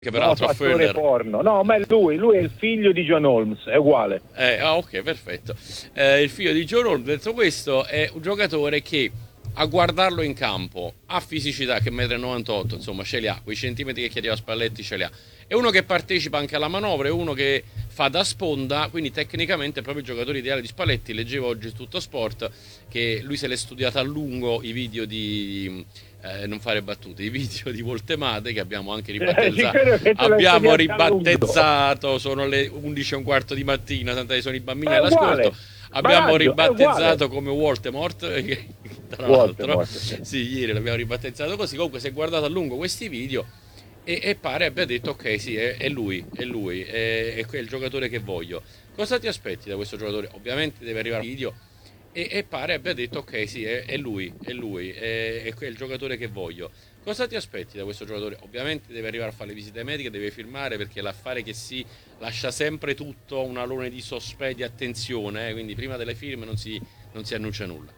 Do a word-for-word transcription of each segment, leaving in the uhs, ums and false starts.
che peraltro no, a Fowler porno. No, ma è lui, lui è il figlio di John Holmes, è uguale. eh, ah ok, perfetto, eh, il figlio di John Holmes. Detto questo, è un giocatore che a guardarlo in campo ha fisicità, che uno e novantotto m, insomma ce li ha, quei centimetri che chiedeva Spalletti ce li ha, è uno che partecipa anche alla manovra, è uno che fa da sponda, quindi tecnicamente è proprio il giocatore ideale di Spalletti. Leggevo oggi su Tutto Sport che lui se l'è studiato a lungo i video di eh, non fare battute, i video di Voltemate, che abbiamo anche ribattezzato, abbiamo ribattezzato, sono le undici e un quarto di mattina, tanto sono i bambini è all'ascolto, uguale. abbiamo Baraggio, ribattezzato come Voldemort, che tra l'altro Voldemort, sì. sì, ieri l'abbiamo ribattezzato così. Comunque si è guardato a lungo questi video e, e pare abbia detto ok, sì, è, è lui, è lui, è, è il giocatore che voglio. Cosa ti aspetti da questo giocatore? Ovviamente deve arrivare il video e, e pare abbia detto ok, sì, è, è lui, è lui, è, è il giocatore che voglio. Cosa ti aspetti da questo giocatore? Ovviamente deve arrivare a fare le visite mediche, deve firmare, perché l'affare che si lascia sempre tutto un alone di sospetto, di attenzione, eh? Quindi prima delle firme non si, non si annuncia nulla.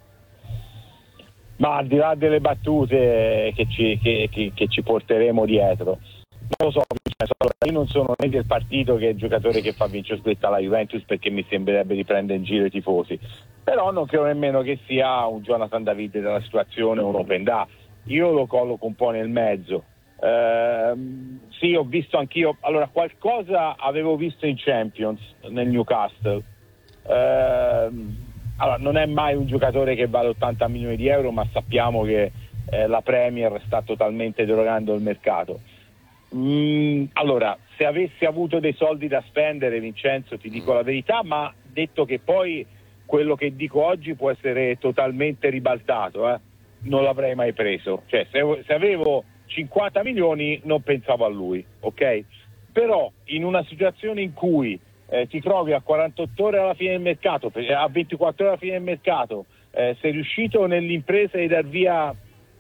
Ma al di là delle battute che ci, che, che, che ci porteremo dietro, non lo so, io non sono né del partito che è il giocatore che fa vincere scudetto alla Juventus, perché mi sembrerebbe di prendere in giro i tifosi, però non credo nemmeno che sia un Jonathan David della situazione, un open da. Io lo colloco un po' nel mezzo. Ehm, sì, ho visto anch'io, allora qualcosa avevo visto in Champions nel Newcastle. Ehm, allora, non è mai un giocatore che vale ottanta milioni di euro, ma sappiamo che eh, la Premier sta totalmente drogando il mercato. Mm, allora, se avessi avuto dei soldi da spendere, Vincenzo, ti dico la verità, ma detto che poi quello che dico oggi può essere totalmente ribaltato, eh, non l'avrei mai preso. Cioè, se, se avevo cinquanta milioni non pensavo a lui, ok? Però in una situazione in cui eh, ti trovi a quarantotto ore alla fine del mercato, a ventiquattro ore alla fine del mercato, eh, sei riuscito nell'impresa di dar via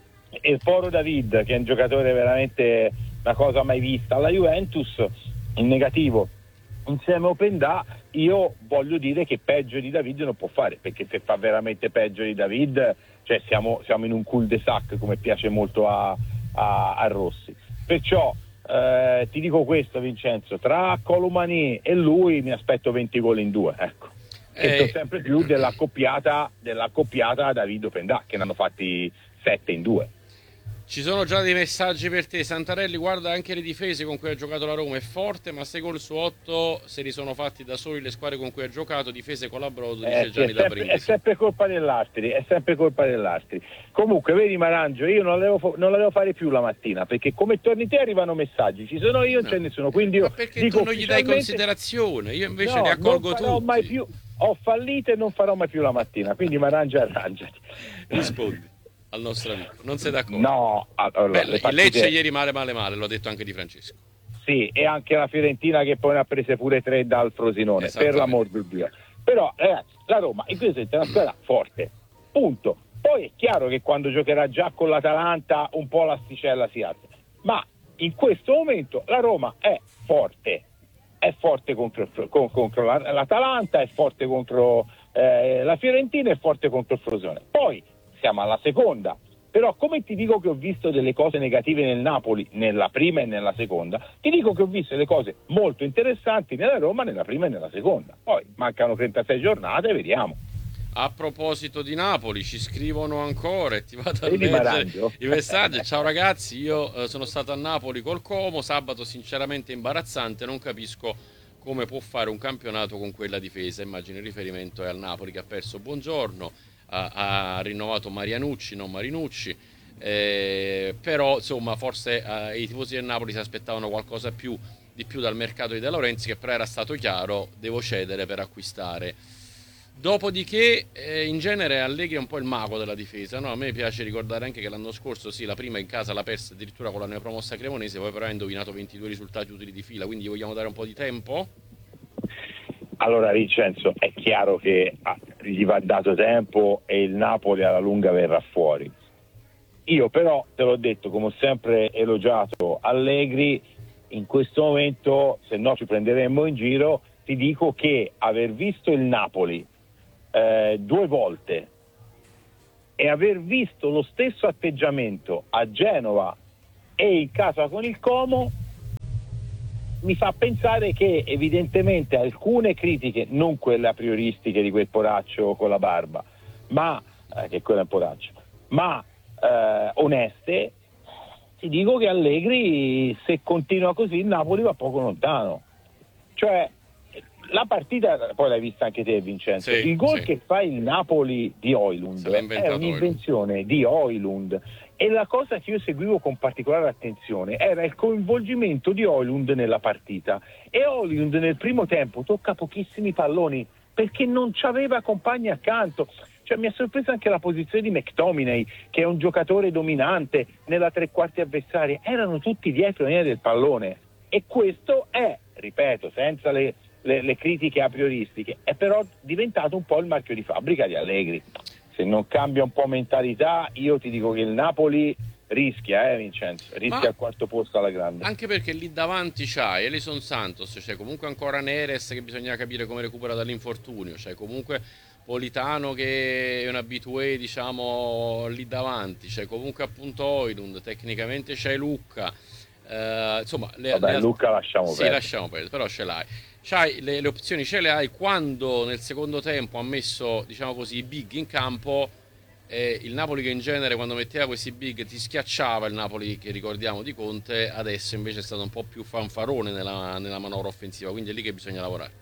il Foro David, che è un giocatore veramente una cosa mai vista alla Juventus, in negativo insieme a Openda, io voglio dire che peggio di David non può fare, perché se fa veramente peggio di David, cioè siamo, siamo in un cul-de-sac, come piace molto a, a, a Rossi. Perciò eh, ti dico questo, Vincenzo, tra Colomani e lui mi aspetto venti gol in due, ecco. E sono sempre più dell'accoppiata dell'accoppiata David Openda, che ne hanno fatti sette in due. Ci sono già dei messaggi per te. Santarelli, guarda anche le difese con cui ha giocato la Roma, è forte, ma sei gol su otto se li sono fatti da soli le squadre con cui ha giocato, difese collaborose, dice eh, Gianni sì, è, sempre, è sempre colpa dell'Astri, è sempre colpa dell'Astri. Comunque, vedi Marangio, io non la devo, non la devo fare più la mattina, perché come torni te arrivano messaggi, ci sono io, non no. c'è nessuno, quindi io ma perché dico tu non gli dai considerazione? Io invece no, li accolgo non farò tutti. Mai più, ho fallito e non farò mai più la mattina, quindi Marangio, arrangiati. Rispondi al nostro amico, non sei d'accordo? No, allora, Beh, il Lecce ieri male male male, l'ho detto anche di Francesco. Sì, e anche la Fiorentina che poi ne ha prese pure tre dal Frosinone, per l'amor di Dio. Però ragazzi, la Roma in questo è una squadra forte, punto. Poi è chiaro che quando giocherà già con l'Atalanta un po' l'asticella si alza, ma in questo momento la Roma è forte, è forte contro, con, contro l'Atalanta, è forte contro eh, la Fiorentina, è forte contro il Frosinone. Poi siamo alla seconda, però come ti dico che ho visto delle cose negative nel Napoli nella prima e nella seconda, ti dico che ho visto delle cose molto interessanti nella Roma nella prima e nella seconda. Poi mancano trentasei giornate, vediamo. A proposito di Napoli, ci scrivono ancora e ti vado a leggere i messaggi. Ciao ragazzi, io eh, sono stato a Napoli col Como, sabato sinceramente imbarazzante, non capisco come può fare un campionato con quella difesa. Immagino il riferimento è al Napoli che ha perso Buongiorno, ha, ha rinnovato Marianucci, non Marinucci, eh, però insomma forse eh, i tifosi del Napoli si aspettavano qualcosa più, di più dal mercato di De Laurentiis, che però era stato chiaro, devo cedere per acquistare. Dopodiché eh, in genere Allegri è un po' il mago della difesa, no? A me piace ricordare anche che l'anno scorso sì, la prima in casa l'ha persa addirittura con la neopromossa Cremonese, poi però ha indovinato ventidue risultati utili di fila, quindi gli vogliamo dare un po' di tempo? Allora Vincenzo, è chiaro che ah, gli va dato tempo e il Napoli alla lunga verrà fuori. Io però, te l'ho detto, come ho sempre elogiato Allegri, in questo momento, se no ci prenderemmo in giro, ti dico che aver visto il Napoli eh, due volte e aver visto lo stesso atteggiamento a Genova e in casa con il Como mi fa pensare che evidentemente alcune critiche, non quelle a prioristiche di quel poraccio con la barba, ma eh, che quella è un poraccio, ma eh, oneste, ti dico che Allegri, se continua così, il Napoli va poco lontano. Cioè, la partita, poi l'hai vista anche te, Vincenzo, sì, il gol sì. che fa il Napoli di Højlund è un'invenzione Højlund. di Højlund, e la cosa che io seguivo con particolare attenzione era il coinvolgimento di Højlund nella partita, e Højlund nel primo tempo tocca pochissimi palloni perché non c'aveva compagni accanto. Cioè, mi ha sorpreso anche la posizione di McTominay, che è un giocatore dominante nella tre quarti avversaria. Erano tutti dietro la linea del pallone, e questo è, ripeto, senza le, le, le critiche a prioristiche, è però diventato un po' il marchio di fabbrica di Allegri. Se non cambia un po' mentalità, io ti dico che il Napoli rischia, eh Vincenzo, rischia Ma al quarto posto alla grande. anche perché lì davanti c'hai Elison Santos, c'è comunque ancora Neres che bisogna capire come recupera dall'infortunio, c'è comunque Politano che è un abitué, diciamo, lì davanti, c'è comunque appunto Højlund, tecnicamente c'hai Lucca, eh, insomma le, Vabbè, le, Lucca lasciamo sì, perdere. lasciamo perdere, però ce l'hai. C'hai le, le opzioni, ce le hai. Quando nel secondo tempo ha messo, diciamo così, i big in campo, eh, il Napoli che in genere quando metteva questi big ti schiacciava, il Napoli che ricordiamo di Conte, adesso invece è stato un po' più fanfarone nella, nella manovra offensiva, quindi è lì che bisogna lavorare.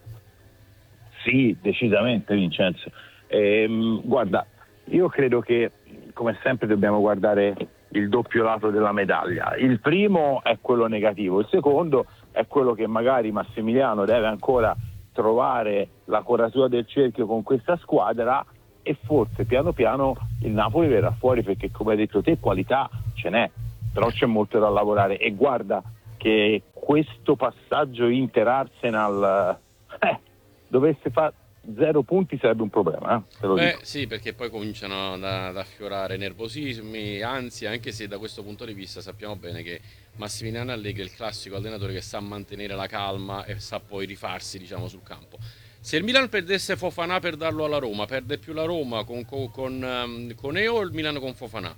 Sì, decisamente, Vincenzo. Ehm, guarda, io credo che come sempre dobbiamo guardare il doppio lato della medaglia. Il primo è quello negativo, il secondo è quello che magari Massimiliano deve ancora trovare la quadratura del cerchio con questa squadra, e forse piano piano il Napoli verrà fuori, perché come hai detto te qualità ce n'è, però c'è molto da lavorare. E guarda che questo passaggio Inter-Arsenal eh, dovesse fare zero punti sarebbe un problema, eh? Te lo Beh dico. sì, perché poi cominciano ad, ad affiorare nervosismi, anzi, anche se da questo punto di vista sappiamo bene che Massimiliano Allegri è il classico allenatore che sa mantenere la calma e sa poi rifarsi, diciamo, sul campo. Se il Milan perdesse Fofana per darlo alla Roma, perde più la Roma con, con, con, con E O o il Milan con Fofana?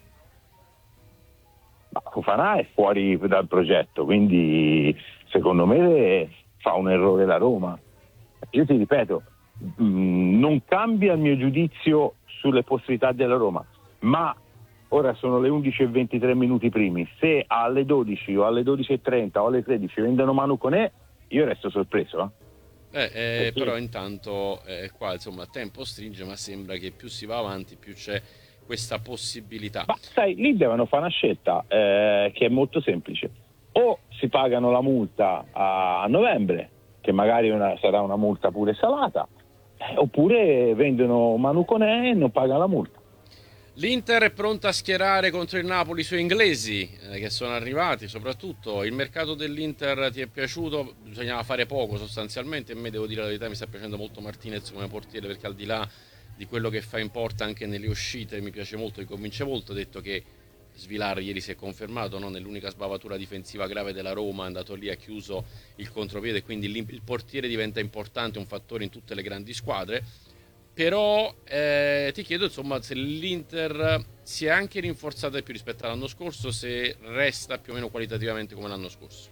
Ma Fofana è fuori dal progetto, quindi secondo me fa un errore la Roma. Io ti ripeto, mh, non cambia il mio giudizio sulle possibilità della Roma, ma ora sono le undici e ventitré minuti primi, se alle dodici o alle dodici e trenta o alle tredici vendono Manu Koné, io resto sorpreso, eh? Eh, eh, però intanto eh, qua insomma il tempo stringe, ma sembra che più si va avanti più c'è questa possibilità. Ma sai, lì devono fare una scelta eh, che è molto semplice: o si pagano la multa a, a novembre, che magari una, sarà una multa pure salata, eh, oppure vendono Manu Koné e non pagano la multa. L'Inter è pronta a schierare contro il Napoli i suoi inglesi eh, che sono arrivati. Soprattutto il mercato dell'Inter ti è piaciuto? Bisognava fare poco sostanzialmente, e a me, devo dire la verità, mi sta piacendo molto Martinez come portiere, perché al di là di quello che fa in porta anche nelle uscite mi piace molto, mi convince molto. Ho detto che Svilar ieri si è confermato, no? Nell'unica sbavatura difensiva grave della Roma, è andato lì, ha chiuso il contropiede, quindi il portiere diventa importante, un fattore in tutte le grandi squadre. Però eh, ti chiedo insomma se l'Inter si è anche rinforzata di più rispetto all'anno scorso, se resta più o meno qualitativamente come l'anno scorso.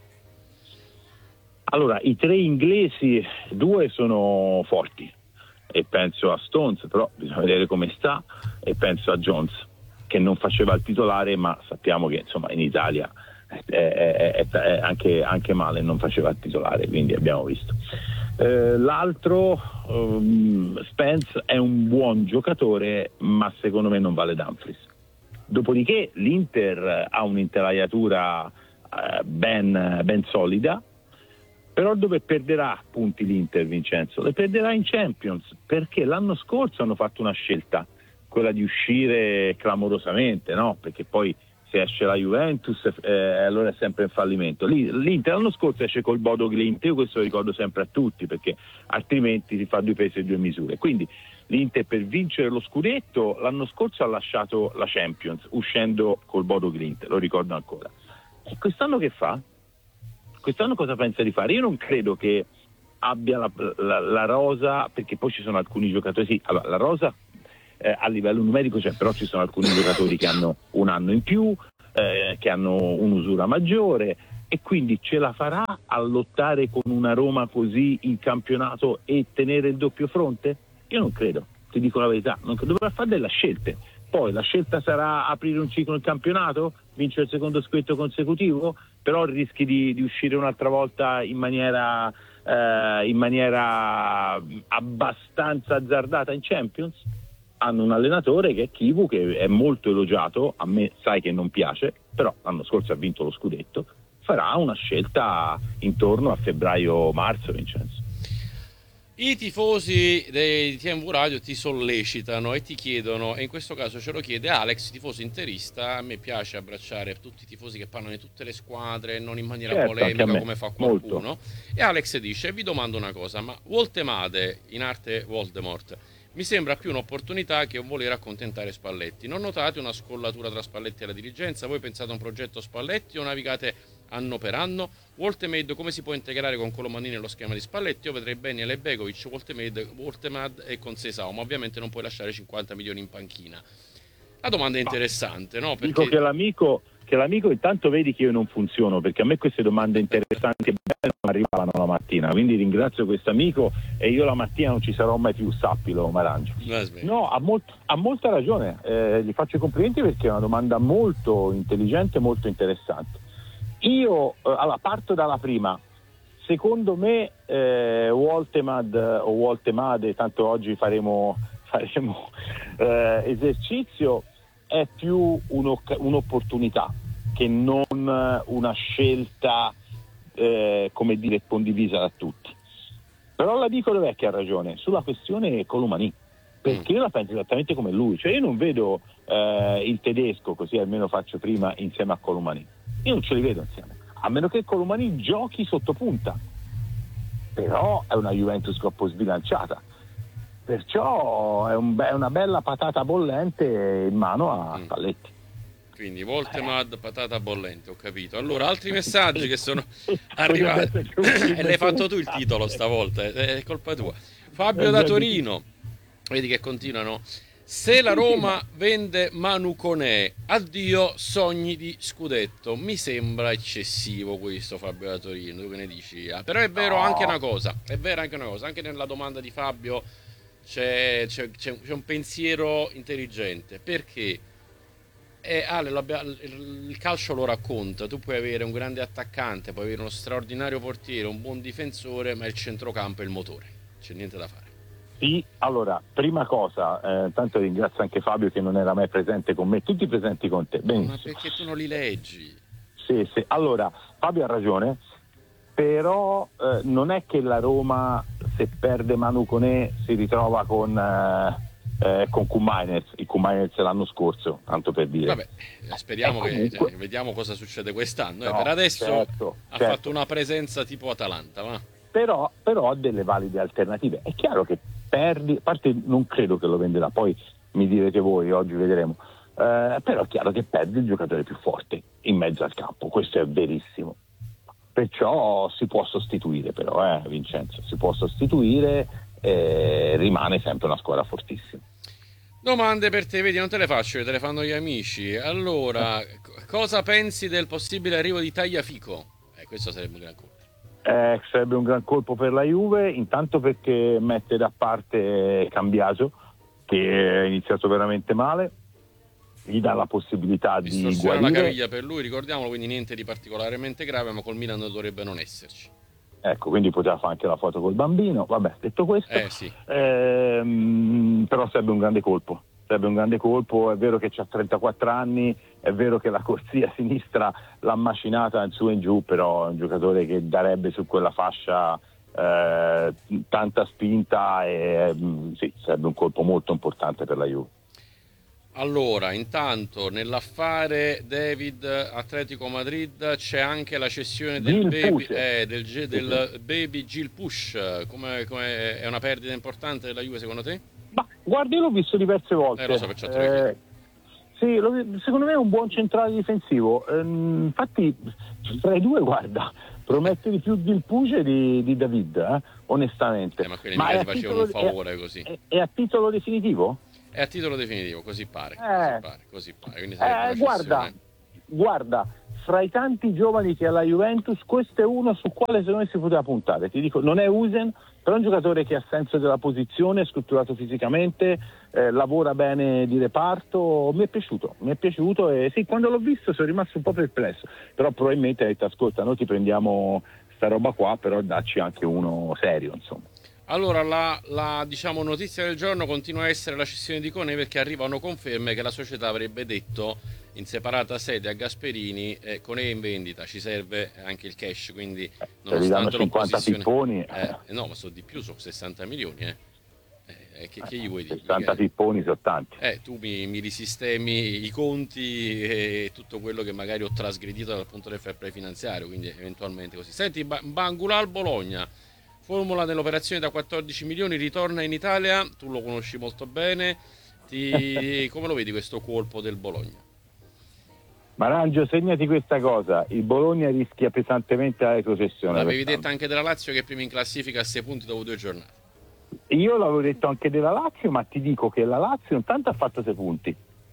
Allora, i tre inglesi, due sono forti, e penso a Stones, però bisogna vedere come sta, e penso a Jones, che non faceva il titolare, ma sappiamo che insomma in Italia è, è, è, è anche, anche male, non faceva il titolare, quindi abbiamo visto. Eh, l'altro, um, Spence, è un buon giocatore, ma secondo me non vale Dumfries. Dopodiché l'Inter ha un'intelaiatura eh, ben, ben solida, però dove perderà punti l'Inter, Vincenzo? Le perderà in Champions, perché l'anno scorso hanno fatto una scelta, quella di uscire clamorosamente, no? Perché poi se esce la Juventus eh, allora è sempre in fallimento. L'Inter l'anno scorso esce col Bodo Glimt, io questo lo ricordo sempre a tutti, perché altrimenti si fa due pesi e due misure. Quindi l'Inter, per vincere lo scudetto, l'anno scorso ha lasciato la Champions uscendo col Bodo Glimt, lo ricordo ancora. E quest'anno che fa? Quest'anno cosa pensa di fare? Io non credo che abbia la, la, la rosa, perché poi ci sono alcuni giocatori, sì, allora la rosa Eh, a livello numerico c'è, però ci sono alcuni giocatori che hanno un anno in più, eh, che hanno un'usura maggiore, e quindi ce la farà a lottare con una Roma così in campionato e tenere il doppio fronte? Io non credo, ti dico la verità, non credo, dovrà fare delle scelte. Poi la scelta sarà aprire un ciclo in campionato, vincere il secondo scudetto consecutivo, però rischi di, di uscire un'altra volta in maniera, eh, in maniera abbastanza azzardata in Champions. Hanno un allenatore che è Chivu, che è molto elogiato, a me sai che non piace, però l'anno scorso ha vinto lo scudetto, farà una scelta intorno a febbraio-marzo, Vincenzo. I tifosi dei T M V Radio ti sollecitano e ti chiedono, e in questo caso ce lo chiede Alex, tifoso interista. A me piace abbracciare tutti i tifosi che parlano di tutte le squadre, non in maniera certo, polemica come fa qualcuno. molto. E Alex dice, vi domando una cosa, ma Woltemade, in arte Voldemort, mi sembra più un'opportunità che un voler accontentare Spalletti. Non notate una scollatura tra Spalletti e la dirigenza? Voi pensate a un progetto Spalletti o navigate anno per anno? Woltemade come si può integrare con Colomanini nello schema di Spalletti? Io vedrei bene Lebegovic, Woltemade, Woltemade e con Sesao, ma ovviamente non puoi lasciare cinquanta milioni in panchina. La domanda è interessante, no? Perché... Dico che l'amico, che l'amico intanto vedi che io non funziono, perché a me queste domande interessanti e belle non arrivavano la mattina, quindi ringrazio questo amico e io la mattina non ci sarò mai più, sappilo Marangio. No, ha, molt, ha molta ragione, eh, gli faccio i complimenti perché è una domanda molto intelligente, molto interessante. Io, eh, allora, parto dalla prima. Secondo me eh, Woltemad o Woltemade, tanto oggi faremo, faremo eh, esercizio, è più un'opportunità che non una scelta eh, come dire condivisa da tutti. Però la dico dov'è che ha ragione, sulla questione Colomanì, perché io la penso esattamente come lui, cioè io non vedo eh, il tedesco, così almeno faccio prima, insieme a Colomanì, io non ce li vedo insieme, a meno che Colomanì giochi sotto punta, però è una Juventus troppo sbilanciata. Perciò è, un, è una bella patata bollente in mano a Spalletti. Quindi Woltemad, eh. patata bollente, ho capito. Allora, altri messaggi che sono arrivati. E l'hai fatto tu il titolo stavolta, è colpa tua. Fabio da Torino, vedi che continuano. Se la Roma vende Manu Koné, addio sogni di scudetto. Mi sembra eccessivo questo, Fabio da Torino, tu che ne dici? Ah, però è vero no. anche una cosa, è vera anche una cosa, anche nella domanda di Fabio C'è, c'è, c'è un pensiero intelligente, perché eh, Ale, il calcio lo racconta, tu puoi avere un grande attaccante, puoi avere uno straordinario portiere, un buon difensore, ma il centrocampo è il motore, c'è niente da fare. Sì, allora, prima cosa, eh, tanto ringrazio anche Fabio che non era mai presente con me, tutti presenti con te. Benissimo. Ma perché tu non li leggi? Sì, sì, allora, Fabio ha ragione, però eh, non è che la Roma, se perde Manu Koné, si ritrova con eh, eh, con Koumajners, il Koumajners l'anno scorso, tanto per dire. Vabbè, speriamo comunque... che cioè, vediamo cosa succede quest'anno. No, eh. Per adesso certo, ha certo. fatto una presenza tipo Atalanta, va? Però, però ha delle valide alternative. È chiaro che perdi, a parte non credo che lo venderà, poi mi direte voi, oggi vedremo. Eh, però è chiaro che perdi il giocatore più forte in mezzo al campo, questo è verissimo. Perciò si può sostituire però, eh, Vincenzo, si può sostituire e rimane sempre una squadra fortissima. Domande per te, vedi, non te le faccio, te le fanno gli amici. Allora, cosa pensi del possibile arrivo di Tagliafico? Eh, questo sarebbe un gran colpo. Eh, sarebbe un gran colpo per la Juve, intanto perché mette da parte Cambiaso, che è iniziato veramente male, gli dà la possibilità di guarire. La caviglia per lui, ricordiamolo, quindi niente di particolarmente grave, ma col Milan dovrebbe non esserci. Ecco, quindi poteva fare anche la foto col bambino. Vabbè, detto questo, eh, sì. ehm, però sarebbe un grande colpo. Sarebbe un grande colpo, è vero che c'ha trentaquattro anni, è vero che la corsia sinistra l'ha macinata in su e in giù, però è un giocatore che darebbe su quella fascia eh, tanta spinta e mh, sì, sarebbe un colpo molto importante per la Juve. Allora, intanto nell'affare David Atletico Madrid c'è anche la cessione del Gil baby, Push. eh, del, del baby Gil Push. Come, come è una perdita importante della Juve secondo te? Ma guarda, io l'ho visto diverse volte. Eh, lo so, perciò te lo eh, sì, lo, secondo me è un buon centrale difensivo. Eh, infatti, tra i due, guarda, promette di più Gil Push di, di David, eh, onestamente. Eh, ma quelli mica ti facevano un favore è, così. È, è a titolo definitivo? È a titolo definitivo, così pare. Eh, così pare, così pare. Quindi eh, guarda, guarda, fra i tanti giovani che ha la Juventus, questo è uno su quale secondo me si poteva puntare. Ti dico, non è Usen, però è un giocatore che ha senso della posizione, è strutturato fisicamente, eh, lavora bene di reparto. Mi è piaciuto, mi è piaciuto e sì, quando l'ho visto sono rimasto un po' perplesso, però probabilmente ha detto, ascolta, noi ti prendiamo sta roba qua, però dacci anche uno serio, insomma. Allora, la, la diciamo, notizia del giorno continua a essere la cessione di Koné, perché arrivano conferme che la società avrebbe detto in separata sede a Gasperini, eh, Koné in vendita, ci serve anche il cash, quindi nonostante l'opposizione... pipponi. Eh, no, ma sono di più, sono sessanta milioni, eh. Eh, che, che gli vuoi dire? sessanta pipponi sono tanti. Eh, tu mi, mi risistemi i conti e tutto quello che magari ho trasgredito dal punto del fair play finanziario, quindi eventualmente così. Senti, Bangula al Bologna, formula dell'operazione da quattordici milioni, ritorna in Italia, tu lo conosci molto bene, ti... come lo vedi questo colpo del Bologna? Marangio, segnati questa cosa, il Bologna rischia pesantemente la retrocessione. L'avevi detto anche della Lazio che è prima in classifica a sei punti dopo due giornate. Io l'avevo detto anche della Lazio, ma ti dico che la Lazio intanto ha fatto sei punti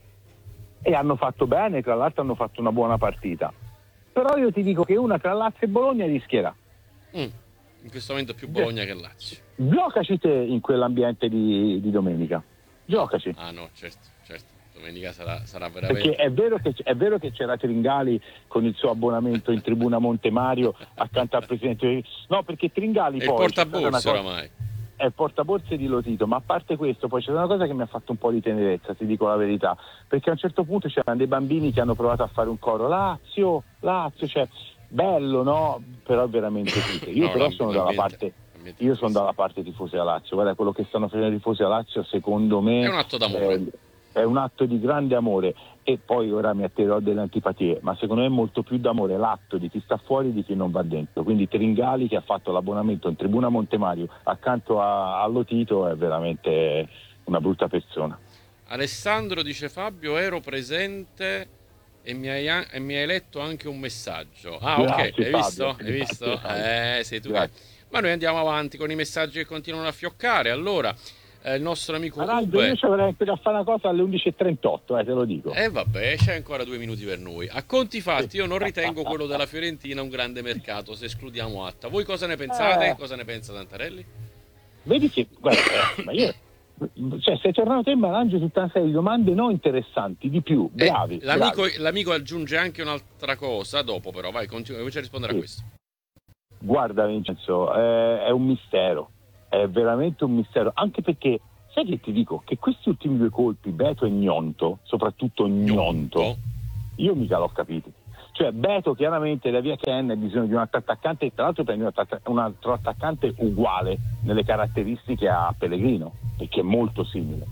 e hanno fatto bene, tra l'altro hanno fatto una buona partita, però io ti dico che una tra Lazio e Bologna rischierà. Mm, in questo momento più Bologna che Lazio. Giocaci te in quell'ambiente di, di domenica, giocaci. Ah no, certo, certo. Domenica sarà, sarà veramente... Perché è vero, che, è vero che c'era Tringali con il suo abbonamento in tribuna Montemario accanto al presidente. No, perché Tringali è poi... il portaborse oramai. È il portaborse di Lotito, ma a parte questo poi c'è una cosa che mi ha fatto un po' di tenerezza, ti dico la verità, perché a un certo punto c'erano dei bambini che hanno provato a fare un coro Lazio, Lazio, cioè bello, no? Però è veramente triste. Io no, però sono dalla parte... Io sono dalla parte tifosi a Lazio, guarda, quello che stanno facendo i tifosi a Lazio secondo me è un atto d'amore. È, è un atto di grande amore, e poi ora mi atterrò delle antipatie, ma secondo me è molto più d'amore l'atto di chi sta fuori di chi non va dentro. Quindi Tringali, che ha fatto l'abbonamento in tribuna Montemario accanto a, a Lotito, è veramente una brutta persona. Alessandro dice: Fabio, ero presente e mi hai, e mi hai letto anche un messaggio. Ah, Grazie, ok, hai Fabio, visto? Hai visto? Eh, sei tu che... Ma noi andiamo avanti con i messaggi che continuano a fioccare. Allora, eh, il nostro amico Araldo, Ube... io ci avrei anche da fare una cosa alle undici e trentotto, eh, te lo dico. E eh, vabbè, c'è ancora due minuti per noi. A conti fatti, io non ritengo quello della Fiorentina un grande mercato, se escludiamo Atta. Voi cosa ne pensate? Eh. Cosa ne pensa Tantarelli? Vedi che, guarda, eh, ma io... Cioè, sei tornato in Marangio tutta una serie di domande non interessanti, di più, bravi. Eh, l'amico, bravi. l'amico aggiunge anche un'altra cosa, dopo però, vai, continua, vuoi rispondere sì. a questo? Guarda Vincenzo, eh, è un mistero, è veramente un mistero, anche perché, sai che ti dico, che questi ultimi due colpi, Beto e Gnonto, soprattutto Gnonto, Gnonto. io mica l'ho capito. Cioè Beto chiaramente da via Ken ha bisogno di un altro attaccante, e tra l'altro prendi un altro attaccante uguale nelle caratteristiche a Pellegrino, perché è molto simile.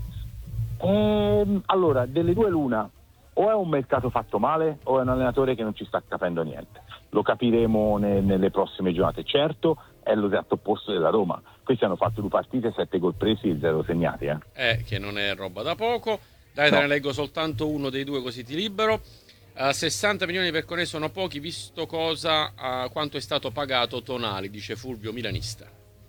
Ehm, allora, delle due l'una, o è un mercato fatto male o è un allenatore che non ci sta capendo niente. Lo capiremo ne, nelle prossime giornate. Certo, è l'esatto opposto della Roma. Questi hanno fatto due partite, sette gol presi e zero segnati. Eh, eh che non è roba da poco. Dai, no. Te ne leggo soltanto uno dei due così ti libero. Uh, sessanta milioni per Koné sono pochi, visto cosa uh, quanto è stato pagato Tonali, dice Fulvio Milanista.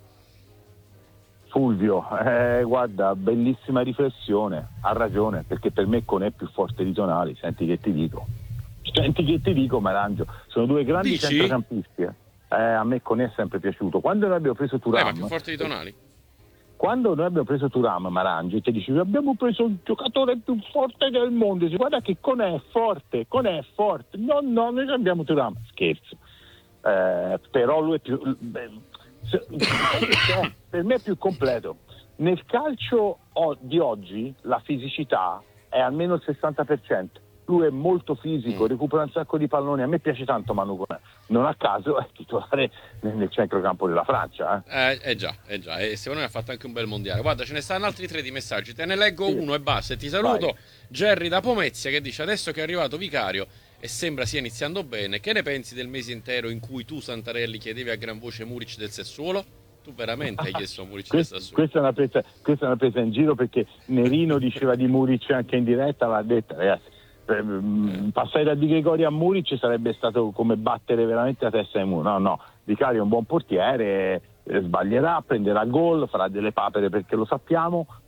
Fulvio, eh, guarda, bellissima riflessione, ha ragione, perché per me Koné è più forte di Tonali, senti che ti dico. Senti che ti dico, Marangio, sono due grandi Dici? centrocampisti. Eh. Eh, a me Koné è sempre piaciuto. Quando noi abbiamo preso Thuram... Eh, ma più forte di Tonali? Quando noi abbiamo preso Thuram, Marangio, e ti dicevi abbiamo preso il giocatore più forte del mondo, si guarda che Koné è forte, Koné è forte, no no, noi abbiamo Thuram, scherzo, eh, però lui è più, beh, se, eh, per me è più completo. Nel calcio di oggi la fisicità è almeno il sessanta per cento. Lui è molto fisico, recupera un sacco di palloni. A me piace tanto Manu Koné, non a caso è titolare nel centrocampo della Francia. Eh, eh, eh già, eh già, e secondo me ha fatto anche un bel mondiale. Guarda, ce ne stanno altri tre di messaggi, te ne leggo sì. uno e basta e ti saluto. Vai. Jerry da Pomezia che dice: adesso che è arrivato Vicario e sembra stia iniziando bene, che ne pensi del mese intero in cui tu, Santarelli, chiedevi a gran voce Muric del Sessuolo? Tu veramente hai chiesto a Muric del Sassuolo? Questa è, una presa, questa è una presa in giro, perché Nerino diceva di Muric anche in diretta, l'ha detta, ragazzi. Passare da Di Gregorio a Muric sarebbe stato come battere veramente la testa ai muri. No, no, Vicario è un buon portiere, eh, sbaglierà, prenderà gol, farà delle papere perché lo sappiamo,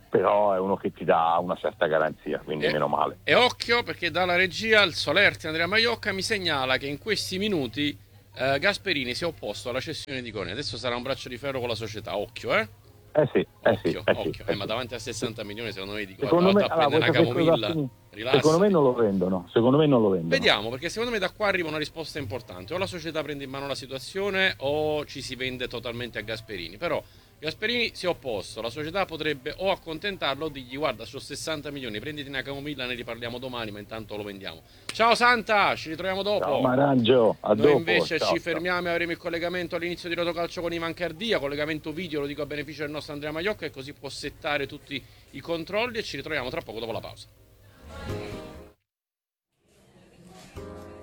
però è uno che ti dà una certa garanzia, quindi e, meno male. E occhio, perché dalla regia il Solerti Andrea Maiocca mi segnala che in questi minuti eh, Gasperini si è opposto alla cessione di Coni. Adesso sarà un braccio di ferro con la società, occhio, eh? Eh sì, eh occhio, sì, eh occhio. sì, Eh, eh ma sì. davanti a sessanta milioni secondo me dico, secondo me, a prendere allora, una camomilla, secondo me non lo vendono, secondo me non lo vendono. Vediamo, perché secondo me da qua arriva una risposta importante. O la società prende in mano la situazione o ci si vende totalmente a Gasperini. Però Gasperini si è opposto, la società potrebbe o accontentarlo o dirgli guarda, su sessanta milioni, prenditi una camomilla, ne riparliamo domani, ma intanto lo vendiamo. Ciao Santa, ci ritroviamo dopo. Ciao Marangio, a Noi dopo. invece Ciao, ci ciao. fermiamo e avremo il collegamento all'inizio di Rotocalcio con Ivan Cardia, collegamento video, lo dico a beneficio del nostro Andrea Maiocca, e così può settare tutti i controlli e ci ritroviamo tra poco dopo la pausa.